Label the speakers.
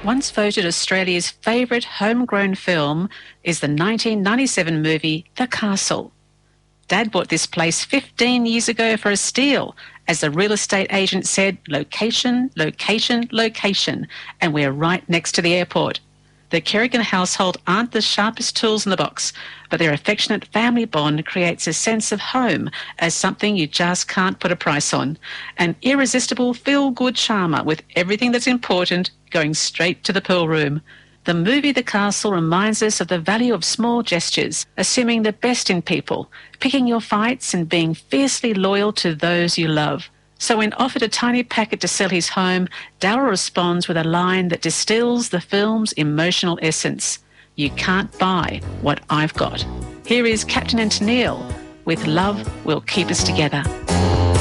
Speaker 1: Once voted Australia's favourite homegrown film is the 1997 movie The Castle. Dad bought this place 15 years ago for a steal. As the real estate agent said, location, location, location, and we're right next to the airport. The Kerrigan household aren't the sharpest tools in the box, but their affectionate family bond creates a sense of home as something you just can't put a price on. An irresistible feel-good charmer with everything that's important going straight to the pool room. The movie The Castle reminds us of the value of small gestures, assuming the best in people, picking your fights and being fiercely loyal to those you love. So when offered a tiny packet to sell his home, Darryl responds with a line that distills the film's emotional essence. You can't buy what I've got. Here is Captain and Tennille with Love Will Keep Us Together.